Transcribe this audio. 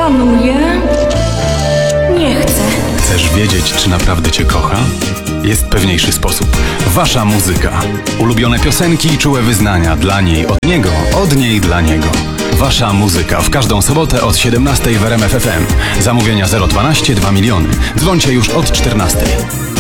Planuję. Nie chcę. Chcesz wiedzieć, czy naprawdę cię kocha? Jest pewniejszy sposób. Wasza muzyka. Ulubione piosenki i czułe wyznania. Dla niej od niego, od niej dla niego. Wasza muzyka w każdą sobotę od 17 w RMF FM. Zamówienia 012 2 miliony. Dzwońcie już od 14.